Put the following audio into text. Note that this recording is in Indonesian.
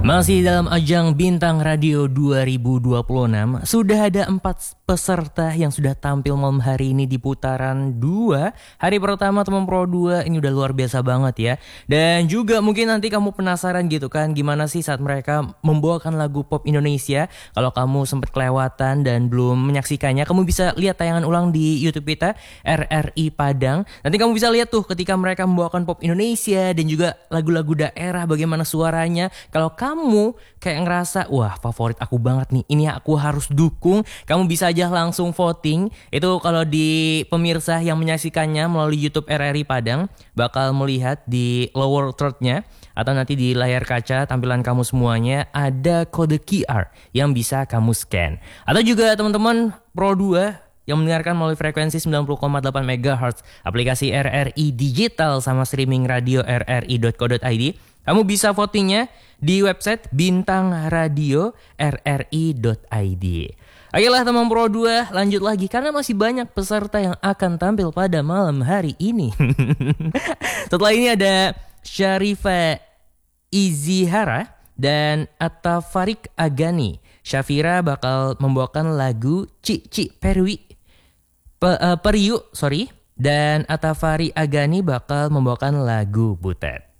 Masih dalam ajang Bintang Radio 2026, sudah ada 4 peserta yang sudah tampil malam hari ini di putaran 2. Hari pertama teman Pro 2 ini udah luar biasa banget ya. Dan juga mungkin nanti kamu penasaran gitu kan, gimana sih saat mereka membawakan lagu pop Indonesia. Kalau kamu sempat kelewatan dan belum menyaksikannya, kamu bisa lihat tayangan ulang di YouTube kita, RRI Padang. Nanti kamu bisa lihat tuh ketika mereka membawakan pop Indonesia dan juga lagu-lagu daerah, bagaimana suaranya. Kalau kamu kayak ngerasa, wah favorit aku banget nih, ini aku harus dukung, kamu bisa aja langsung voting. Itu kalau di pemirsa yang menyaksikannya melalui YouTube RRI Padang bakal melihat di lower third-nya atau nanti di layar kaca tampilan kamu semuanya ada kode QR yang bisa kamu scan. Atau juga teman-teman Pro 2 yang mendengarkan melalui frekuensi 90,8 MHz, aplikasi RRI Digital sama streaming radio rri.co.id, kamu bisa votingnya di website Bintang Radio RRI.id. Oke lah teman Pro 2, lanjut lagi karena masih banyak peserta yang akan tampil pada malam hari ini. Setelah ini ada Syarifa Izihara dan Atta Farik Agani. Syafira bakal membawakan lagu Cici Periu, dan Atta Farik Agani bakal membawakan lagu Butet.